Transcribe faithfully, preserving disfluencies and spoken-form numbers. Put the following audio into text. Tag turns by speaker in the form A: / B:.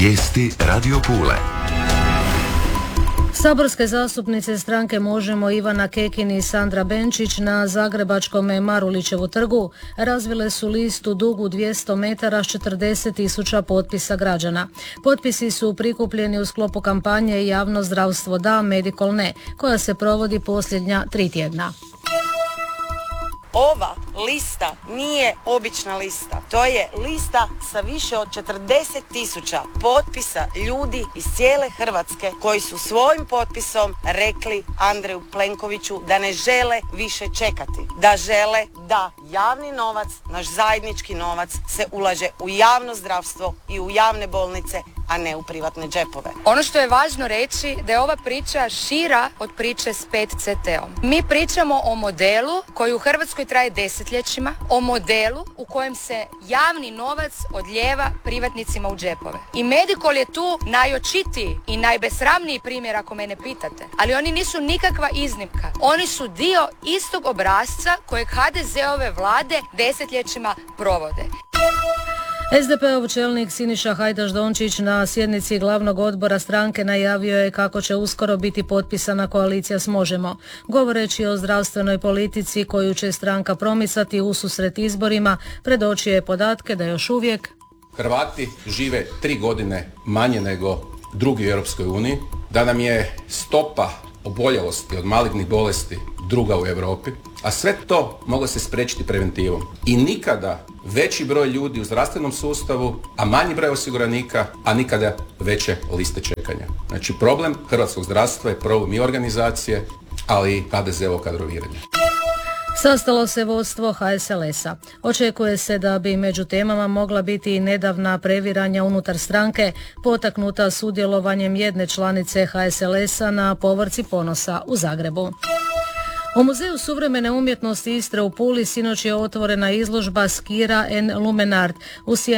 A: Vijesti Radio Pule.
B: Saborske zastupnice stranke Možemo Ivana Kekin i Sandra Benčić na zagrebačkom Marulićevu trgu razvile su listu dugu dvjesto metara s četrdeset tisuća potpisa građana. Potpisi su prikupljeni u sklopu kampanje Javno zdravstvo da, Medical ne, koja se provodi posljednja tri tjedna.
C: Ova lista nije obična lista. To je lista sa više od četrdeset tisuća potpisa ljudi iz cijele Hrvatske koji su svojim potpisom rekli Andreju Plenkoviću da ne žele više čekati. Da žele da javni novac, naš zajednički novac, se ulaže u javno zdravstvo i u javne bolnice, a ne u privatne džepove.
D: Ono što je važno reći da je ova priča šira od priče s pet C T-om. Mi pričamo o modelu koji u Hrvatskoj traje desetljećima, o modelu u kojem se javni novac odlijeva privatnicima u džepove. I Medical je tu najočitiji i najbesramniji primjer ako mene pitate. Ali oni nisu nikakva iznimka. Oni su dio istog obrasca kojeg ha de ze-ove vlade desetljećima provode.
B: es de pe-ov čelnik Siniša Hajdaš Dončić na sjednici glavnog odbora stranke najavio je kako će uskoro biti potpisana koalicija s Možemo. Govoreći o zdravstvenoj politici koju će stranka promicati ususret izborima, predočio je podatke da još uvijek
E: Hrvati žive tri godine manje nego drugi u Europskoj uniji, da nam je stopa oboljelosti od malignih bolesti druga u Europi, a sve to moglo se spriječiti preventivom. I nikada veći broj ljudi u zdravstvenom sustavu, a manji broj osiguranika, a nikada veće liste čekanja. Znači problem hrvatskog zdravstva je problem i organizacije, ali i ha de ze-ovo kadroviranje.
B: Sastalo se vodstvo ha es el es-a. Očekuje se da bi među temama mogla biti i nedavna previranja unutar stranke, potaknuta sudjelovanjem jedne članice ha es el es-a na povorci ponosa u Zagrebu. U Muzeju suvremene umjetnosti Istre u Puli sinoć je otvorena izložba Skira en Lumenart u sjeni